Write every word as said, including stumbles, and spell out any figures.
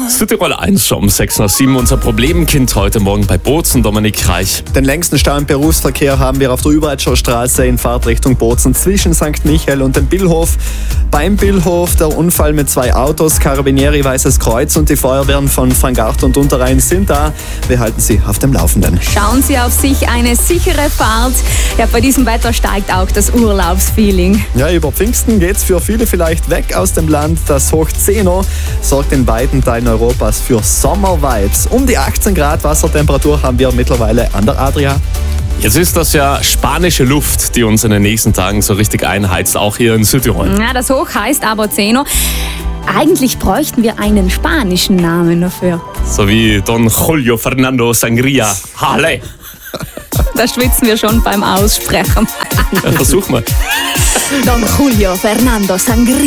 Südtirol eins um sechs nach sieben. Unser Problemkind heute Morgen bei Bozen, Dominik Reich. Den längsten Stau im Berufsverkehr haben wir auf der Überreitscher Straße in Fahrtrichtung Bozen zwischen Sankt Michael und dem Billhof. Beim Billhof der Unfall mit zwei Autos, Carabinieri, Weißes Kreuz und die Feuerwehren von Frangacht und Unterrhein sind da. Wir halten Sie auf dem Laufenden. Schauen Sie auf sich, eine sichere Fahrt. Ja, bei diesem Wetter steigt auch das Urlaubsfeeling. Ja, über Pfingsten geht's für viele vielleicht weg aus dem Land. Das Hoch Zeno sorgt in weiten Teilen Europas für Sommervibes. Um die achtzehn Grad Wassertemperatur haben wir mittlerweile an der Adria. Jetzt ist das ja spanische Luft, die uns in den nächsten Tagen so richtig einheizt, auch hier in Südtirol. Ja, das Hoch heißt aber Zeno. Eigentlich bräuchten wir einen spanischen Namen dafür. So wie Don Julio Fernando Sangria. Halle! Da schwitzen wir schon beim Aussprechen. Ja, versuch mal. Don Julio Fernando Sangria.